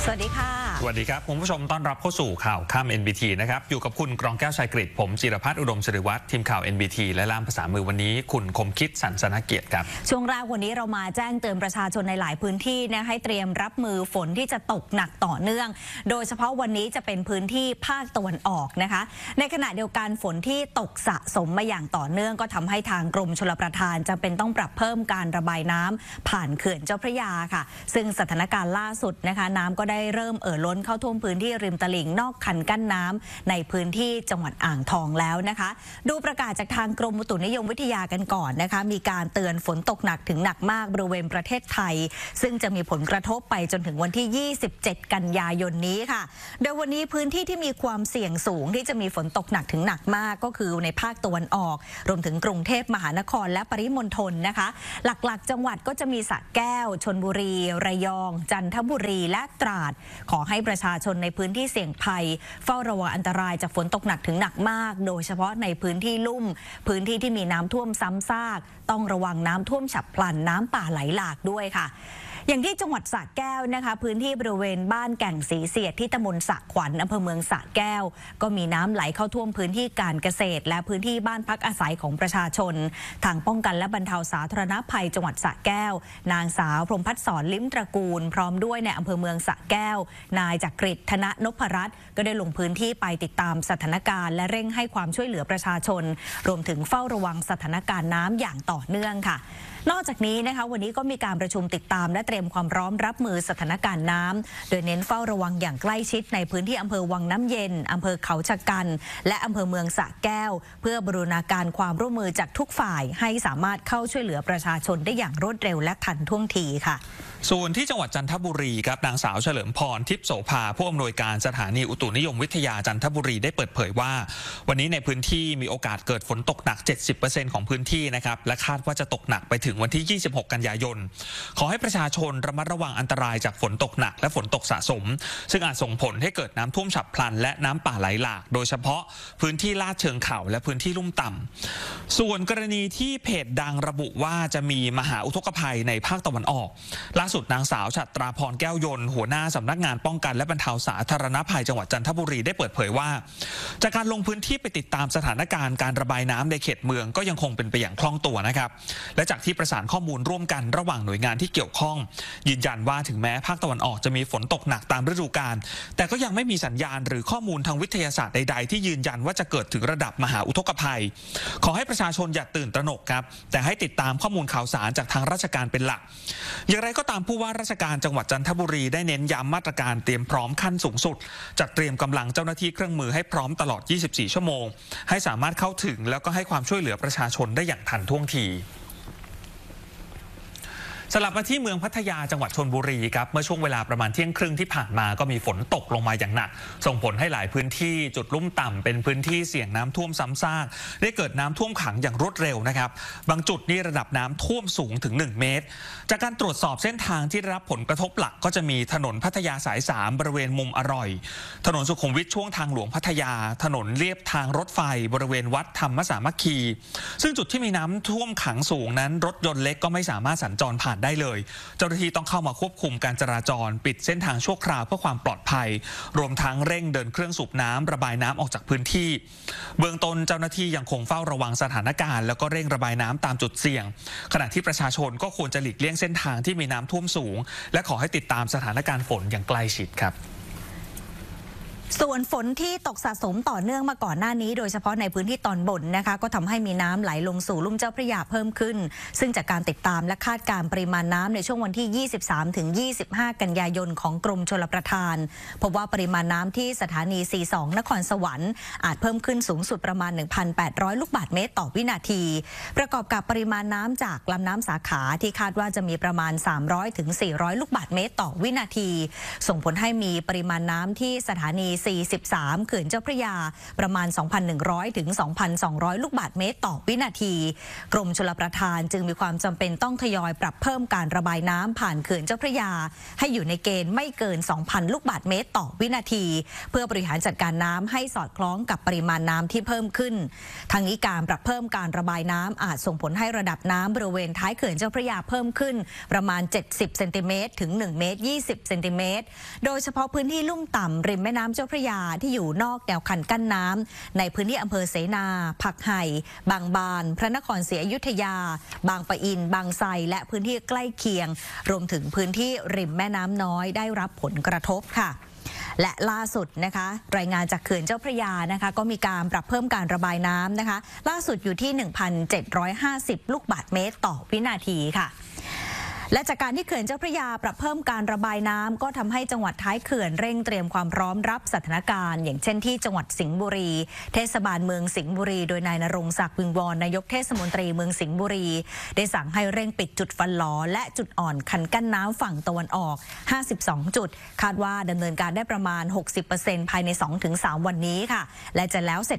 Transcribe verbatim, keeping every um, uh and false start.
สวัสดีค่ะสวัสดีครับคุณผู้ชมต้อนรับเข้าสู่ข่าวค่ำ เอ็น บี ที นะครับอยู่กับคุณกรองแก้วชัยกฤษผมจิรพัฒน์อุดมศิริวัฒน์ทีมข่าว เอ็น บี ที และล่ามภาษามือวันนี้คุณคมคิดสันสนเกียรติครับช่วงแรกวันนี้เรามาแจ้งเตือนประชาชนในหลายพื้นที่นะให้เตรียมรับมือฝนที่จะตกหนักต่อเนื่องโดยเฉพาะวันนี้จะเป็นพื้นที่ภาคตะวันออกนะคะในขณะเดียวกันฝนที่ตกสะสมมาอย่างต่อเนื่องก็ทำให้ทางกรมชลประทานจำเป็นต้องปรับเพิ่มการระบายน้ำผ่านเขื่อนเจ้าพระยาค่ะซึ่งสถานการณ์ล่าสุดนะคะน้ำก็ได้เริ่มเอ่อล้นเข้าท่วมพื้นที่ริมตลิ่งนอกคันกั้นน้ำในพื้นที่จังหวัดอ่างทองแล้วนะคะดูประกาศจากทางกรมอุตุนิยมวิทยากันก่อนนะคะมีการเตือนฝนตกหนักถึงหนักมากบริเวณประเทศไทยซึ่งจะมีผลกระทบไปจนถึงวันที่ยี่สิบเจ็ดกันยายนนี้ค่ะโดยวันนี้พื้นที่ที่มีความเสี่ยงสูงที่จะมีฝนตกหนักถึงหนักมากก็คือในภาคตะวันออกรวมถึงกรุงเทพมหานครและปริมณฑลนะคะหลักๆจังหวัดก็จะมีสระแก้วชลบุรีระยองจันทบุรีและตราดขอให้ประชาชนในพื้นที่เสี่ยงภัยเฝ้าระวังอันตรายจากฝนตกหนักถึงหนักมากโดยเฉพาะในพื้นที่ลุ่มพื้นที่ที่มีน้ำท่วมซ้ำซากต้องระวังน้ำท่วมฉับพลันน้ำป่าไหลหลากด้วยค่ะอย่างที่จังหวัดสระแก้วนะคะพื้นที่บริเวณบ้านแก่งศรีเสียดที่ตำบลสระขวัญอำเภอเมืองสระแก้วก็มีน้ำไหลเข้าท่วมพื้นที่การเกษตรและพื้นที่บ้านพักอาศัยของประชาชนทางป้องกันและบรรเทาสาธารณภัยจังหวัดสระแก้วนางสาวพรหมพัฒน์สอนลิ้มตระกูลพร้อมด้วยในอำเภอเมืองสระแก้วนายจักริดธนนพรัตน์ก็ได้ลงพื้นที่ไปติดตามสถานการณ์และเร่งให้ความช่วยเหลือประชาชนรวมถึงเฝ้าระวังสถานการณ์น้ำอย่างต่อเนื่องค่ะนอกจากนี้นะคะวันนี้ก็มีการประชุมติดตามและเตรียมความพร้อมรับมือสถานการณ์น้ำโดยเน้นเฝ้าระวังอย่างใกล้ชิดในพื้นที่อำเภอวังน้ำเย็นอำเภอเขาชะกันและอำเภอเมืองสระแก้วเพื่อบูรณาการความร่วมมือจากทุกฝ่ายให้สามารถเข้าช่วยเหลือประชาชนได้อย่างรวดเร็วและทันท่วงทีค่ะส่วนที่จังหวัดจันทบุรีครับนางสาวเฉลิมพรทิพย์โสภาผู้อำนวยการสถานีอุตุนิยมวิทยาจันทบุรีได้เปิดเผยว่าวันนี้ในพื้นที่มีโอกาสเกิดฝนตกหนัก เจ็ดสิบเปอร์เซ็นต์ ของพื้นที่นะครับและคาดว่าจะตกหนักไปถึงวันที่ยี่สิบหกกันยายนขอให้ประชาชนระมัดระวังอันตรายจากฝนตกหนักและฝนตกสะสมซึ่งอาจส่งผลให้เกิดน้ำท่วมฉับพลันและน้ำป่าไหลหลากโดยเฉพาะพื้นที่ลาดเชิงเขาและพื้นที่ลุ่มต่ำส่วนกรณีที่เพจดังระบุว่าจะมีมหาอุทกภัยในภาคตะวันออกล่าสุดนางสาวฉัตราพรแก้วยนต์หัวหน้าสำนักงานป้องกันและบรรเทาสาธารณภัยจังหวัดจันทบุรีได้เปิดเผยว่าจากการลงพื้นที่ไปติดตามสถานการณ์การระบายน้ำในเขตเมืองก็ยังคงเป็นไปอย่างคล่องตัวนะครับและจากที่ประสานข้อมูลร่วมกันระหว่างหน่วยงานที่เกี่ยวข้องยืนยันว่าถึงแม้ภาคตะวันออกจะมีฝนตกหนักตามฤดูกาลแต่ก็ยังไม่มีสัญญาณหรือข้อมูลทางวิทยาศาสตร์ใดๆที่ยืนยันว่าจะเกิดถึงระดับมหาอุทกภัยขอให้ประชาชนอย่าตื่นตระหนกครับแต่ให้ติดตามข้อมูลข่าวสารจากทางราชการเป็นหลักอย่างไรก็ตามผู้ว่าราชการจังหวัดจันทบุรีได้เน้นย้ำมาตรการเตรียมพร้อมขั้นสูงสุดจัดเตรียมกำลังเจ้าหน้าที่เครื่องมือให้พร้อมตลอดยี่สิบสี่ชั่วโมงให้สามารถเข้าถึงแล้วก็ให้ความช่วยเหลือประชาชนได้อย่างทันท่วงทีสลับมาที่เมืองพัทยาจังหวัดชลบุรีครับเมื่อช่วงเวลาประมาณเที่ยงครึ่งที่ผ่านมาก็มีฝนตกลงมาอย่างหนักส่งผลให้หลายพื้นที่จุดลุ่มต่ำเป็นพื้นที่เสี่ยงน้ำท่วมซ้ำซากได้เกิดน้ำท่วมขังอย่างรวดเร็วนะครับบางจุดนี่ระดับน้ำท่วมสูงถึงหนึ่งเมตรจากการตรวจสอบเส้นทางที่ได้รับผลกระทบหลักก็จะมีถนนพัทยาสายสามบริเวณมุมอร่อยถนนสุขุมวิทช่วงทางหลวงพัทยาถนนเลียบทางรถไฟบริเวณวัดธรรมสามัคคีซึ่งจุดที่มีน้ำท่วมขังสูงนั้นรถยนต์เล็กก็ไม่สามารถสัญจรผ่านได้เลยเจ้าหน้าที่ต้องเข้ามาควบคุมการจราจรปิดเส้นทางชั่วคราวเพื่อความปลอดภัยรวมทั้งเร่งเดินเครื่องสูบน้ำระบายน้ำออกจากพื้นที่เบื้องต้นเจ้าหน้าที่ยังคงเฝ้าระวังสถานการณ์แล้วก็เร่งระบายน้ำตามจุดเสี่ยงขณะที่ประชาชนก็ควรจะหลีกเลี่ยงเส้นทางที่มีน้ำท่วมสูงและขอให้ติดตามสถานการณ์ฝนอย่างใกล้ชิดครับส่วนฝนที่ตกสะสมต่อเนื่องมาก่อนหน้านี้โดยเฉพาะในพื้นที่ตอนบนนะคะก็ทำให้มีน้ำไหลลงสู่ลุ่มเจ้าพระยาเพิ่มขึ้นซึ่งจากการติดตามและคาดการณ์ปริมาณน้ำในช่วงวันที่ ยี่สิบสามถึงยี่สิบห้า กันยายนของกรมชลประทานพบว่าปริมาณน้ำที่สถานี สี่สิบสอง นครสวรรค์อาจเพิ่มขึ้นสูงสุดประมาณ หนึ่งพันแปดร้อย ลูกบาศก์เมตรต่อวินาทีประกอบกับปริมาณน้ำจากลำน้ำสาขาที่คาดว่าจะมีประมาณ สามร้อยถึงสี่ร้อย ลูกบาศก์เมตรต่อวินาทีส่งผลให้มีปริมาณน้ำที่สถานีสี่สิบสามเขื่อนเจ้าพระยาประมาณ สองพันหนึ่งร้อย ถึง สองพันสองร้อย ลูกบาศก์เมตรต่อวินาทีกรมชลประทานจึงมีความจำเป็นต้องทยอยปรับเพิ่มการระบายน้ำผ่านเขื่อนเจ้าพระยาให้อยู่ในเกณฑ์ไม่เกิน สองพัน ลูกบาศก์เมตรต่อวินาทีเพื่อบริหารจัดการน้ำให้สอดคล้องกับปริมาณน้ำที่เพิ่มขึ้นทางนี้การปรับเพิ่มการระบายน้ำอาจส่งผลให้ระดับน้ำบริเวณท้ายเขื่อนเจ้าพระยาเพิ่มขึ้นประมาณเจ็ดสิบเซนติเมตรถึงหนึ่งเมตรยี่สิบเซนติเมตรโดยเฉพาะพื้นที่ลุ่มต่ำริมแม่น้ำเจ้าพระยาที่อยู่นอกแนวคันกั้นน้ำในพื้นที่อำเภอเสนาผักไห่บางบานพระนครศรีอยุธยาบางปะอินบางไทรและพื้นที่ใกล้เคียงรวมถึงพื้นที่ริมแม่น้ำน้อยได้รับผลกระทบค่ะและล่าสุดนะคะรายงานจากเขื่อนเจ้าพระยานะคะก็มีการปรับเพิ่มการระบายน้ำนะคะล่าสุดอยู่ที่ หนึ่งพันเจ็ดร้อยห้าสิบ ลูกบาศก์เมตรต่อวินาทีค่ะและจากการที่เขื่อนเจ้าพระยาปรับเพิ่มการระบายน้ำก็ทำให้จังหวัดท้ายเขื่อนเร่งเตรียมความพร้อมรับสถานการณ์อย่างเช่นที่จังหวัดสิงห์บุรีเทศบาลเมืองสิงห์บุรีโดยนายณรงค์ศักดิ์วิงวอนนายกเทศมนตรีเมืองสิงห์บุรีได้สั่งให้เร่งปิดจุดฟันหลอและจุดอ่อนคันกั้นน้ำฝั่งตะวันออกห้าสิบสองจุดคาดว่าดำเนินการได้ประมาณ หกสิบเปอร์เซ็นต์ ภายใน สองถึงสาม วันนี้ค่ะและจะแล้วเสร็จ